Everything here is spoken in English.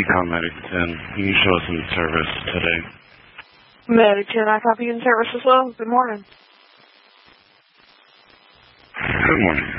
call Medic 10. You can show us some service today. Medic 10, I copy in service as well. Good morning. Good morning.